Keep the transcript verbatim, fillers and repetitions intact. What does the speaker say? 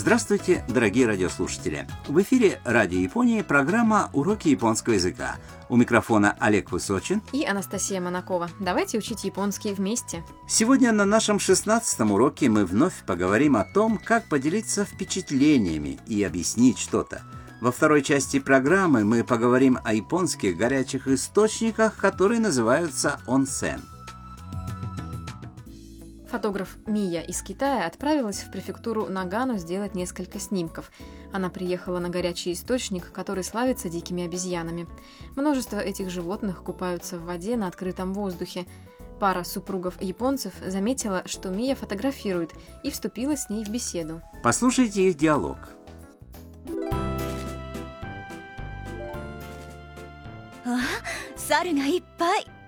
Здравствуйте, дорогие радиослушатели! В эфире Радио Японии программа «Уроки японского языка». У микрофона Олег Высочин и Анастасия Монакова. Давайте учить японский вместе. Сегодня на нашем шестнадцатом уроке мы вновь поговорим о том, как поделиться впечатлениями и объяснить что-то. Во второй части программы мы поговорим о японских горячих источниках, которые называются онсен. Фотограф Мия из Китая отправилась в префектуру Нагану сделать несколько снимков. Она приехала на горячий источник, который славится дикими обезьянами. Множество этих животных купаются в воде на открытом воздухе. Пара супругов-японцев заметила, что Мия фотографирует, и вступила с ней в беседу. Послушайте их диалог. А, 猿がいっぱい。